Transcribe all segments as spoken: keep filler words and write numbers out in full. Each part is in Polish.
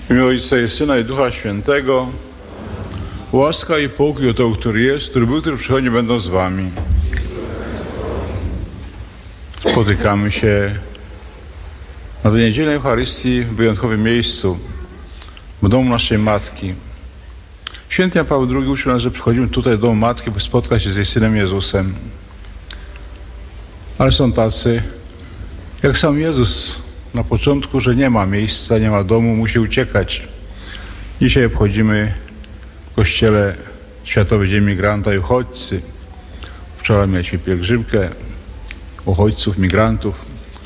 W imię Ojca i Syna i Ducha Świętego. Łaska i pokój od tego, który jest, który był, który przychodzi, będą z wami. Spotykamy się na tej niedzielnej Eucharystii w wyjątkowym miejscu, w domu naszej Matki. Święty Jan Paweł drugi uczył nas, że przychodzimy tutaj do domu Matki, by spotkać się z jej Synem Jezusem. Ale są tacy, jak sam Jezus na początku, że nie ma miejsca, nie ma domu, musi uciekać. Dzisiaj obchodzimy w Kościele Światowy Dzień Migranta i Uchodźcy. Wczoraj mieliśmy pielgrzymkę uchodźców, migrantów.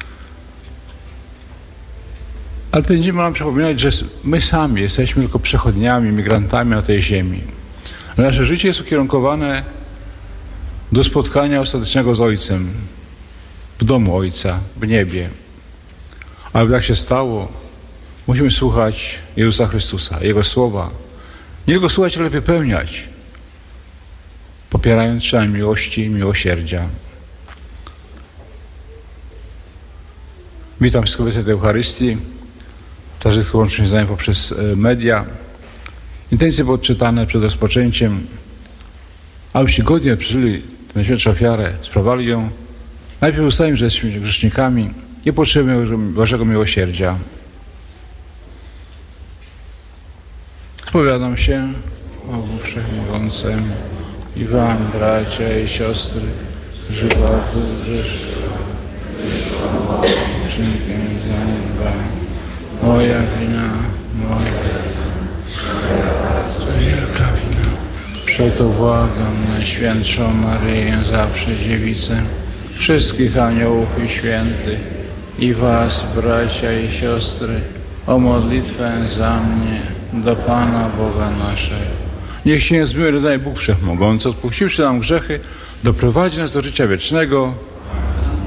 Ale ten dzień ma nam przypominać, że my sami jesteśmy tylko przechodniami, migrantami na tej ziemi. Nasze życie jest ukierunkowane do spotkania ostatecznego z Ojcem, w domu Ojca, w niebie. Ale tak się stało, musimy słuchać Jezusa Chrystusa, Jego słowa. Nie tylko słuchać, ale wypełniać, popierając czynem miłości i miłosierdzia. Witam wszystkich w tej Eucharystii, także łącznie z nami poprzez media. Intencje były odczytane przed rozpoczęciem, abyście godnie przeżyli tę najświętszą ofiarę, sprawowali ją. Najpierw ustalmy, że jesteśmy grzesznikami i potrzebujemy Bożego miłosierdzia. Spowiadam się Bogu Wszechmogącemu i wam, bracia i siostry, żywotu grzesznego, czynkiem zaniedbałem. Moja wina, moja wielka wina. Przeto błagam Najświętszą Maryję, zawsze Dziewicę, wszystkich aniołów i świętych i was, bracia i siostry, o modlitwę za mnie do Pana Boga naszego. Niech się nie zmiłuje Bóg Wszechmogący, odpuściwszy nam grzechy, doprowadzi nas do życia wiecznego.